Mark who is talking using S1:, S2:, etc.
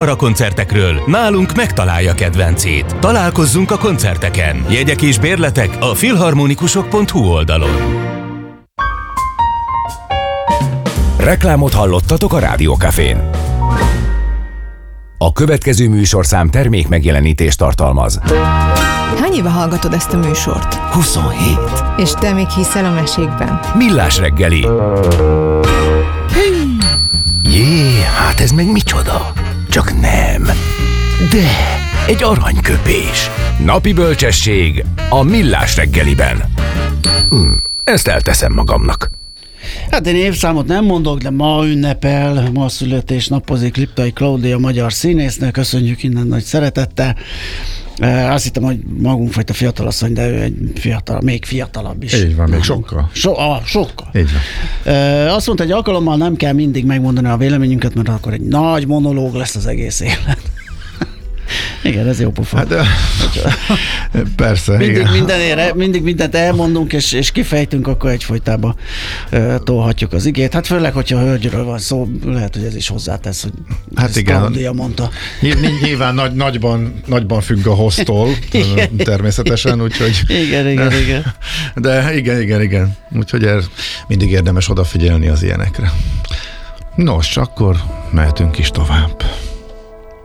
S1: koncertekről, nálunk megtalálja kedvencét. Találkozzunk a koncerteken. Jegyek és bérletek a filharmonikusok.hu oldalon.
S2: Reklámot hallottatok a Rádiókafén. A következő műsorszám termék megjelenítést tartalmaz.
S3: Hány éve hallgatod ezt a műsort?
S2: 27.
S3: És te még hiszel a mesékben?
S2: Millás reggeli. Jé, hát ez meg micsoda? Csak nem. De egy aranyköpés. Napi bölcsesség a Millás reggeliben. Ezt elteszem magamnak.
S4: Hát én évszámot nem mondok, de ma ünnepel, ma születésnapozik Liptai Klaudia magyar színésznő, köszönjük innen nagy szeretettel. Azt hittem, hogy magunkfajta fiatalasszony, de ő egy fiatal, még fiatalabb is.
S5: Így van, még sokkal.
S4: Sokkal.
S5: Így van.
S4: Azt mondta, hogy alkalommal nem kell mindig megmondani a véleményünket, mert akkor egy nagy monológ lesz az egész élet. Igen, ez jó pofa.
S5: Hát, persze.
S4: Mindig mindent elmondunk, és kifejtünk, akkor egyfolytában tolhatjuk az igét. Hát főleg, hogyha hölgyről van szó, lehet, hogy ez is hozzátesz, hogy
S5: hát igen,
S4: Klaudia mondta.
S5: Nyilván nagyban függ a hoztól, természetesen, úgyhogy...
S4: Igen.
S5: De igen. Úgyhogy mindig érdemes odafigyelni az ilyenekre. Nos, akkor mehetünk is tovább.